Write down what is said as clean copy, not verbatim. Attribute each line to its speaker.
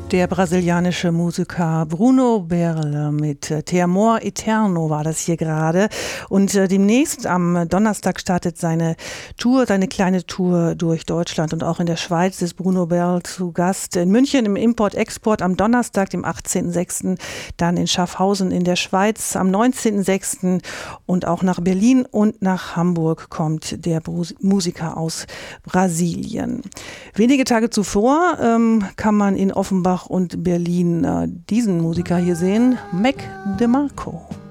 Speaker 1: Der brasilianische Musiker Bruno Berle mit Te Amor Eterno war das hier gerade. Und demnächst am Donnerstag startet seine Tour, seine kleine Tour durch Deutschland und auch in der Schweiz ist Bruno Berle zu Gast. In München im Import-Export am Donnerstag, dem 18.06., dann in Schaffhausen in der Schweiz am 19.06. und auch nach Berlin und nach Hamburg kommt der Musiker aus Brasilien. Wenige Tage zuvor kann man in Offenbach und Berlin diesen Musiker hier sehen, Mac DeMarco.